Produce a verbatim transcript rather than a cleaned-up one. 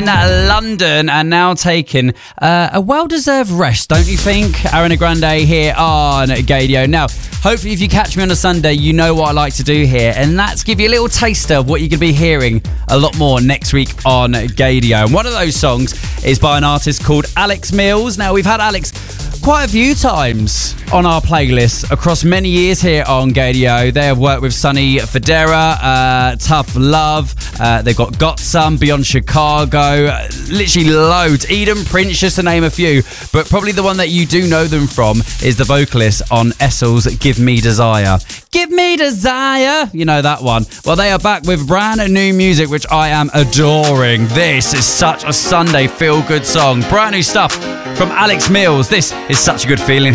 London and now taking uh, a well-deserved rest, don't you think? Ariana Grande here on Gaydio. Now, hopefully if you catch me on a Sunday, you know what I like to do here, and that's give you a little taster of what you're going to be hearing a lot more next week on Gaydio. And one of those songs is by an artist called Alex Mills. Now, we've had Alex quite a few times on our playlist across many years here on Gaydio. They have worked with Sonny Fodera, uh, Tough Love, uh, they've got Got Some, Beyond Chicago, uh, literally loads. Eden Prince, just to name a few. But probably the one that you do know them from is the vocalist on Essel's Give Me Desire. Give Me Desire! You know that one. Well, they are back with brand new music, which I am adoring. This is such a Sunday feel-good song. Brand new stuff from Alex Mills. This is such a good feeling.